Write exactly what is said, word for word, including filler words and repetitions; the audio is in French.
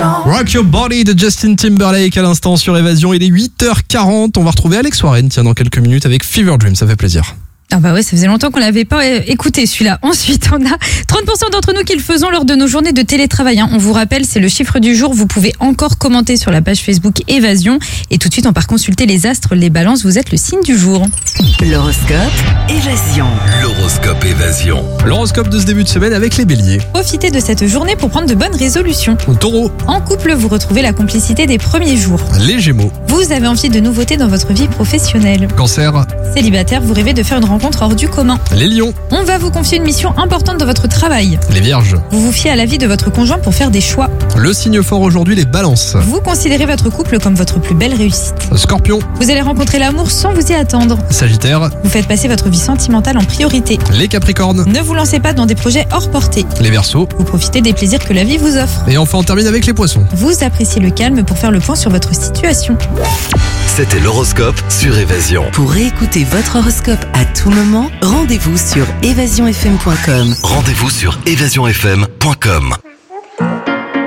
Rock Your Body de Justin Timberlake à l'instant sur Évasion. Il est huit heures quarante. On va retrouver Alex Warren, tiens, dans quelques minutes avec Fever Dream. Ça fait plaisir. Ah bah ouais, ça faisait longtemps qu'on l'avait pas écouté celui-là. Ensuite, on a trente pour cent d'entre nous qui le faisons lors de nos journées de télétravail. Hein. On vous rappelle, c'est le chiffre du jour. Vous pouvez encore commenter sur la page Facebook Évasion. Et tout de suite, on part consulter les astres, les balances. Vous êtes le signe du jour. L'horoscope Évasion. L'horoscope Évasion. L'horoscope de ce début de semaine avec les béliers. Profitez de cette journée pour prendre de bonnes résolutions. Taureau. En couple, vous retrouvez la complicité des premiers jours. Les gémeaux. Vous avez envie de nouveautés dans votre vie professionnelle. Cancer. Célibataire, vous rêvez de faire une rencontre hors du commun. Les lions. On va vous confier une mission importante dans votre travail. Les vierges. Vous vous fiez à l'avis de votre conjoint pour faire des choix. Le signe fort aujourd'hui, les balances. Vous considérez votre couple comme votre plus belle réussite. Scorpion. Vous allez rencontrer l'amour sans vous y attendre. Sagittaire. Vous faites passer votre vie sentimentale en priorité. Les capricornes. Ne vous lancez pas dans des projets hors portée. Les verseaux. Vous profitez des plaisirs que la vie vous offre. Et enfin, on termine avec les poissons. Vous appréciez le calme pour faire le point sur votre situation. C'était l'horoscope sur Évasion. Pour réécouter votre horoscope à tout moment, rendez-vous sur évasion f m point com. Rendez-vous sur évasion f m point com.